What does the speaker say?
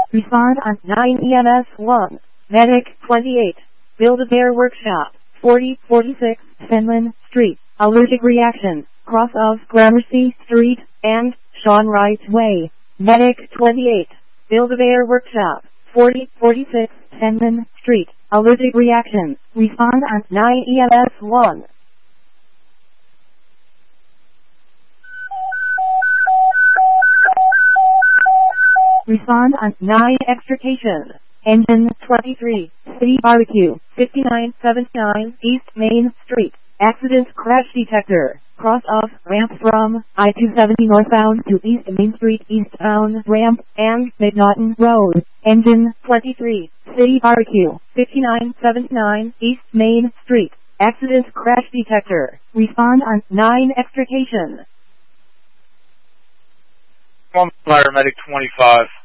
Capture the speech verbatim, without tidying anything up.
Respond on nine E M S one. Medic twenty-eight. Build-A-Bear Workshop, forty forty-six Fenlon Street. Allergic reaction, cross of Gramercy Street and Sean Wright Way. Medic twenty-eight. Build-A-Bear Workshop, forty forty-six Fenlon Street. Allergic reaction. Respond on nine E M S one. Respond on nine Extrication. Engine twenty-three. City Barbecue, fifty-nine seventy-nine East Main Street. Accident crash detector. Cross off ramp from I two seventy northbound to East Main Street eastbound ramp and McNaughton Road. Engine twenty-three. City Barbecue, fifty-nine seventy-nine East Main Street. Accident crash detector. Respond on nine Extrication. One Paramedic twenty-five.